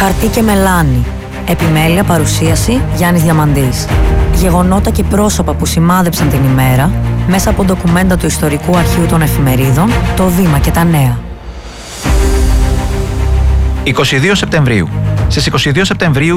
Χαρτί και μελάνι. Επιμέλεια, παρουσίαση Γιάννης Διαμαντής. Γεγονότα και πρόσωπα που σημάδεψαν την ημέρα μέσα από ντοκουμέντα του Ιστορικού Αρχείου των Εφημερίδων, το Βήμα και τα Νέα. 22 Σεπτεμβρίου. Στις 22 Σεπτεμβρίου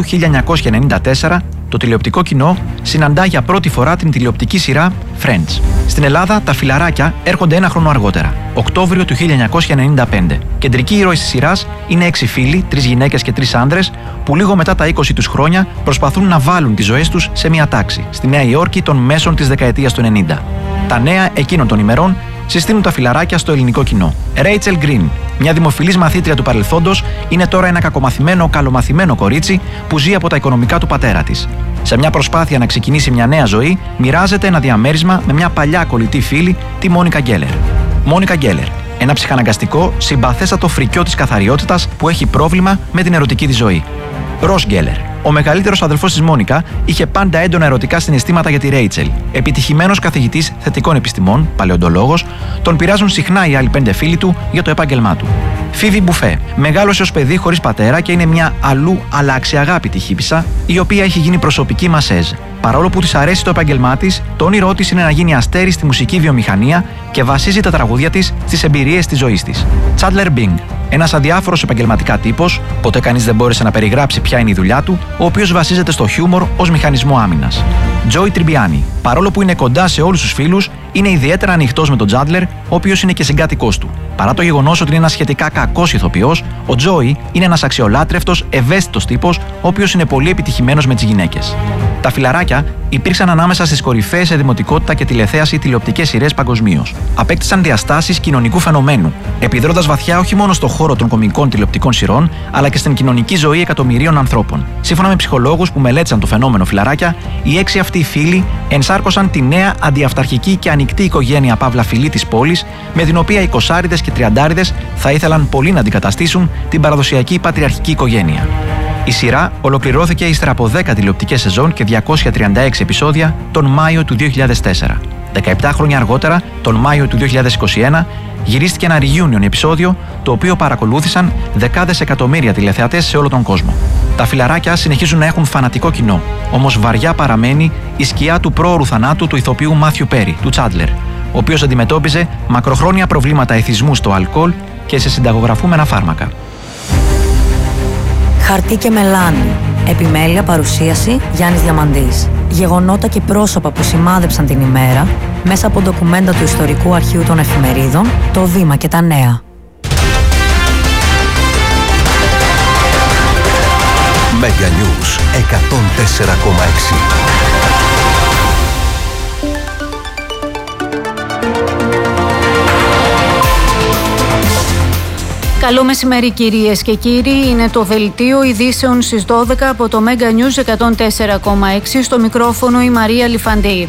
1994, το τηλεοπτικό κοινό συναντά για πρώτη φορά την τηλεοπτική σειρά Friends. Στην Ελλάδα, τα φιλαράκια έρχονται ένα χρόνο αργότερα, Οκτώβριο του 1995. Κεντρικοί ήρωες της σειράς είναι 6 φίλοι, 3 γυναίκες και 3 άνδρες, που λίγο μετά τα 20 τους χρόνια προσπαθούν να βάλουν τις ζωές τους σε μια τάξη, στη Νέα Υόρκη των μέσων της δεκαετίας του 90. Τα νέα εκείνων των ημερών συστήνουν τα φιλαράκια στο ελληνικό κοινό. Rachel Green, μια δημοφιλής μαθήτρια του παρελθόντος, είναι τώρα ένα κακομαθημένο, καλομαθημένο κορίτσι που ζει από τα οικονομικά του πατέρα της. Σε μια προσπάθεια να ξεκινήσει μια νέα ζωή, μοιράζεται ένα διαμέρισμα με μια παλιά κολλητή φίλη, τη Μόνικα Γκέλλερ. Μόνικα Γκέλλερ, ένα ψυχαναγκαστικό, συμπαθέστατο φρικιό της καθαριότητας που έχει πρόβλημα με την ερωτική της ζωή. Ρος Γκέλλερ. Ο μεγαλύτερος αδελφός της Μόνικα είχε πάντα έντονα ερωτικά συναισθήματα για τη Ρέιτσελ. Επιτυχημένος καθηγητής θετικών επιστημών, παλαιοντολόγος, τον πειράζουν συχνά οι άλλοι 5 φίλοι του για το επάγγελμά του. Φίβι Μπουφέ. Μεγάλωσε ως παιδί χωρίς πατέρα και είναι μια αλλού αλλά αξιαγάπητη χίπισσα, η οποία έχει γίνει προσωπική μασέζ. Παρόλο που της αρέσει το επάγγελμά της, το όνειρό της είναι να γίνει αστέρι στη μουσική βιομηχανία και βασίζει τα τραγούδια της στις εμπειρίες της ζωής της. Τσάντλερ Μπινγκ. Ένας αδιάφορος επαγγελματικά τύπος, ποτέ κανείς δεν μπόρεσε να περιγράψει ποια είναι η δουλειά του, ο οποίος βασίζεται στο χιούμορ ως μηχανισμό άμυνας. Τζόι Τριμπιάνι. Παρόλο που είναι κοντά σε όλους τους φίλους, είναι ιδιαίτερα ανοιχτός με τον Τσάντλερ, ο οποίος είναι και συγκάτοικός του. Παρά το γεγονός ότι είναι ένας σχετικά κακός ηθοποιός, ο Τζόι είναι ένας αξιολάτρευτος, ευαίσθητος τύπος, ο οποίος είναι πολύ επιτυχημένος με τις γυναίκες. Τα φιλαράκια υπήρξαν ανάμεσα στις κορυφαίες σε δημοτικότητα και τηλεθέαση τηλεοπτικές σειρές παγκοσμίως. Απέκτησαν διαστάσεις κοινωνικού φαινομένου, επιδρώντας βαθιά όχι μόνο στον χώρο των κωμικών τηλεοπτικών σειρών, αλλά και στην κοινωνική ζωή εκατομμυρίων ανθρώπων. Σύμφωνα με ψυχολόγους που μελέτησαν το φαινόμενο φιλαράκια, οι 6 αυτοί φίλοι ενσάρκωσαν τη νέα αντιαυταρχική και ανοιχτή οικογένεια παύλα φιλή της πόλης, με την οποία οι 20άριδες και 30άριδες θα ήθελαν πολύ να αντικαταστήσουν την παραδοσιακή πατριαρχική οικογένεια. Η σειρά ολοκληρώθηκε ύστερα από 10 τηλεοπτικές σεζόν και 236 επεισόδια τον Μάιο του 2004. 17 χρόνια αργότερα, τον Μάιο του 2021, γυρίστηκε ένα reunion επεισόδιο, το οποίο παρακολούθησαν δεκάδες εκατομμύρια τηλεθεατές σε όλο τον κόσμο. Τα φιλαράκια συνεχίζουν να έχουν φανατικό κοινό, όμως βαριά παραμένει η σκιά του πρόωρου θανάτου του ηθοποιού Μάθιου Πέρι, του Τσάντλερ, ο οποίος αντιμετώπιζε μακροχρόνια προβλήματα εθισμού στο αλκοόλ και σε συνταγογραφούμενα φάρμακα. Χαρτί και μελάνι. Επιμέλεια, παρουσίαση Γιάννης Διαμαντής. Γεγονότα και πρόσωπα που σημάδεψαν την ημέρα μέσα από ντοκουμέντα του Ιστορικού Αρχείου των Εφημερίδων, το Βήμα και τα Νέα. Mega News 104,6. Καλό μεσημέρι κυρίες και κύριοι, είναι το δελτίο ειδήσεων στις 12 από το Mega News 104,6, στο μικρόφωνο η Μαρία Λιφαντή.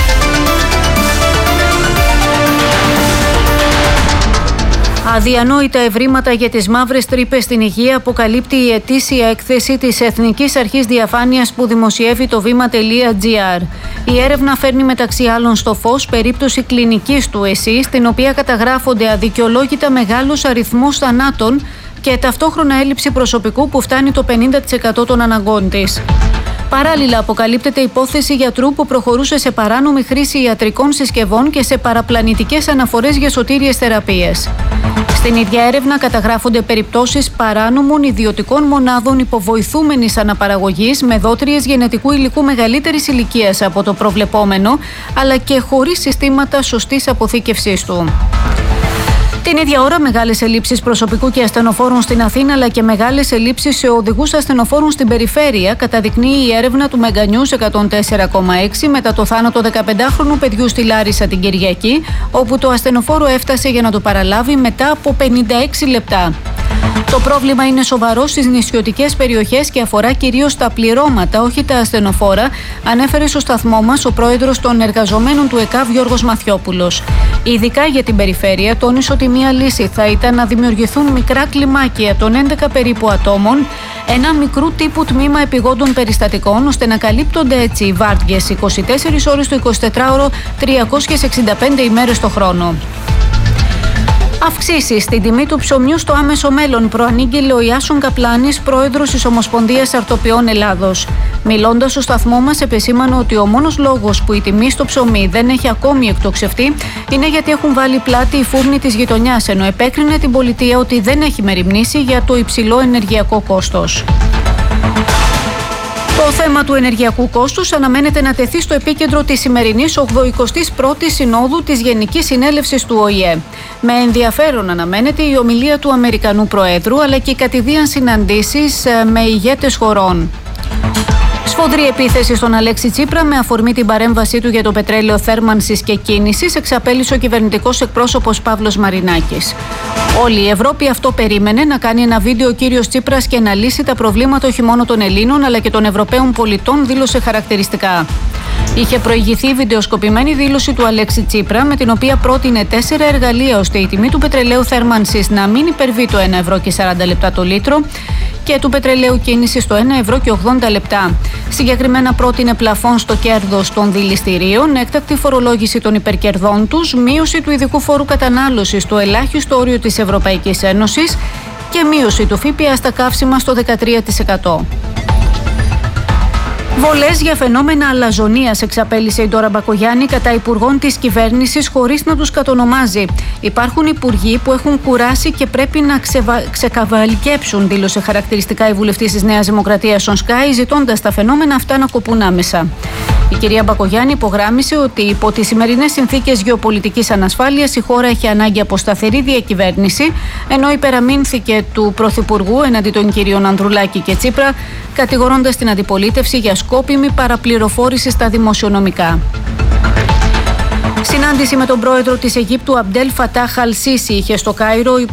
Αδιανόητα ευρήματα για τις μαύρες τρύπες στην υγεία αποκαλύπτει η ετήσια έκθεση της Εθνικής Αρχής Διαφάνειας που δημοσιεύει το βήμα.gr. Η έρευνα φέρνει μεταξύ άλλων στο φως περίπτωση κλινικής του ΕΣΥ, στην οποία καταγράφονται αδικαιολόγητα μεγάλος αριθμός θανάτων και ταυτόχρονα έλλειψη προσωπικού που φτάνει το 50% των αναγκών της. Παράλληλα, αποκαλύπτεται υπόθεση γιατρού που προχωρούσε σε παράνομη χρήση ιατρικών συσκευών και σε παραπλανητικές αναφορές για σωτήριες θεραπείες. Στην ίδια έρευνα καταγράφονται περιπτώσεις παράνομων ιδιωτικών μονάδων υποβοηθούμενης αναπαραγωγής με δότριες γενετικού υλικού μεγαλύτερης ηλικίας από το προβλεπόμενο, αλλά και χωρίς συστήματα σωστής αποθήκευσής του. Την ίδια ώρα, μεγάλες ελλείψεις προσωπικού και ασθενοφόρων στην Αθήνα, αλλά και μεγάλες ελλείψεις σε οδηγούς ασθενοφόρων στην περιφέρεια, καταδεικνύει η έρευνα του Mega News 104,6 μετά το θάνατο 15χρονου παιδιού στη Λάρισα την Κυριακή, όπου το ασθενοφόρο έφτασε για να το παραλάβει μετά από 56 λεπτά. Το πρόβλημα είναι σοβαρό στις νησιωτικές περιοχές και αφορά κυρίως τα πληρώματα, όχι τα ασθενοφόρα, ανέφερε στο σταθμό μας ο πρόεδρος των εργαζομένων του ΕΚΑΒ Γιώργος Μαθιόπουλος. Ειδικά για την περιφέρεια, τόνισε ότι μία λύση θα ήταν να δημιουργηθούν μικρά κλιμάκια των 11 περίπου ατόμων, ένα μικρού τύπου τμήμα επιγόντων περιστατικών, ώστε να καλύπτονται έτσι οι βάρδιες 24 ώρες το 24ωρο, 365 ημέρες το χρόνο. Αυξήσεις στην τιμή του ψωμιού στο άμεσο μέλλον, προανήγγειλε ο Ιάσον Καπλάνης, πρόεδρος της Ομοσπονδίας Αρτοποιών Ελλάδος. Μιλώντας στο σταθμό μας, επεσήμανε ότι ο μόνος λόγος που η τιμή στο ψωμί δεν έχει ακόμη εκτοξευτεί είναι γιατί έχουν βάλει πλάτη οι φούρνοι της γειτονιάς, ενώ επέκρινε την πολιτεία ότι δεν έχει μεριμνήσει για το υψηλό ενεργειακό κόστος. Το θέμα του ενεργειακού κόστους αναμένεται να τεθεί στο επίκεντρο της σημερινής 81ης Συνόδου της Γενικής Συνέλευσης του ΟΗΕ. Με ενδιαφέρον αναμένεται η ομιλία του Αμερικανού Προέδρου, αλλά και οι κατηδίαν συναντήσεις με ηγέτες χωρών. Σφοδρή επίθεση στον Αλέξη Τσίπρα με αφορμή την παρέμβασή του για το πετρέλαιο θέρμανσης και κίνησης εξαπέλυσε ο κυβερνητικός εκπρόσωπος Παύλος Μαρινάκης. Όλη η Ευρώπη αυτό περίμενε, να κάνει ένα βίντεο ο κύριος Τσίπρας και να λύσει τα προβλήματα όχι μόνο των Ελλήνων αλλά και των Ευρωπαίων πολιτών, δήλωσε χαρακτηριστικά. Είχε προηγηθεί η βιντεοσκοπημένη δήλωση του Αλέξη Τσίπρα, με την οποία πρότεινε 4 εργαλεία ώστε η τιμή του πετρελαίου θέρμανσης να μην υπερβεί το 1,40 € το λίτρο και του πετρελαίου κίνησης το 1,80 €. Συγκεκριμένα πρότεινε πλαφόν στο κέρδος των δηληστηρίων, έκτακτη φορολόγηση των υπερκερδών τους, μείωση του ειδικού φόρου κατανάλωσης στο ελάχιστο όριο της Ευρωπαϊκής Ένωσης και μείωση του ΦΠΑ στα καύσιμα στο 13%. Βολές για φαινόμενα αλαζονίας εξαπέλυσε η Ντόρα Μπακογιάννη κατά υπουργών της κυβέρνησης χωρίς να τους κατονομάζει. Υπάρχουν υπουργοί που έχουν κουράσει και πρέπει να ξεκαβαλικέψουν, δήλωσε χαρακτηριστικά η βουλευτής της Νέας Δημοκρατίας στον Sky, ζητώντας τα φαινόμενα αυτά να κοπούν άμεσα. Η κυρία Μπακογιάννη υπογράμμισε ότι υπό τις σημερινές συνθήκες γεωπολιτικής ανασφάλειας η χώρα έχει ανάγκη από σταθερή διακυβέρνηση, ενώ υπεραμείνθηκε του Πρωθυπουργού εναντί των κυρίων Ανδρουλάκη και Τσίπρα, κατηγορώντας την αντιπολίτευση για σκόπιμη παραπληροφόρηση στα δημοσιονομικά. Συνάντηση με τον πρόεδρο της Αιγύπτου Αμπντέλ Φατάχ Αλ Σίσι είχε στο Κάιρο